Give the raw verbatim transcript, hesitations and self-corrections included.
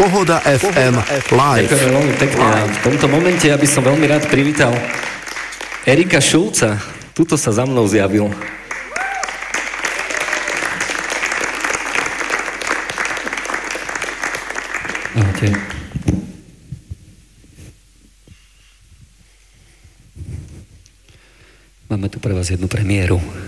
Pohoda ef em live. Ďakujem veľmi pekne. A v tomto momente ja by som veľmi rád privítal Erika Šulca. Tuto sa za mnou zjavil. Ahojte. Máme tu pre vás jednu premiéru.